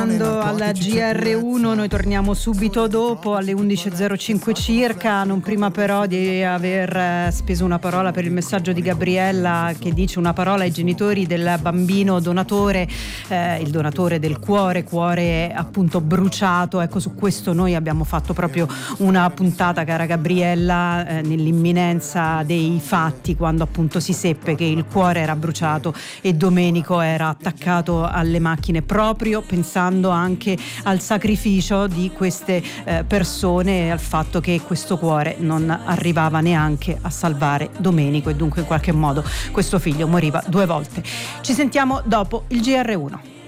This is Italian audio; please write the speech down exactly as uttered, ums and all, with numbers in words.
Al G R uno, noi torniamo subito dopo alle undici e zero cinque circa, non prima però di aver speso una parola per il messaggio di Gabriella che dice una parola ai genitori del bambino donatore, eh, il donatore del cuore, cuore appunto bruciato. Ecco, su questo noi abbiamo fatto proprio una puntata, cara Gabriella, eh, nell'imminenza dei fatti, quando appunto si seppe che il cuore era bruciato e Domenico era attaccato alle macchine, proprio pensando anche al sacrificio di queste eh, persone e al fatto che questo cuore non arrivava neanche a salvare Domenico e dunque in qualche modo questo figlio moriva due volte. Ci sentiamo dopo il G R uno.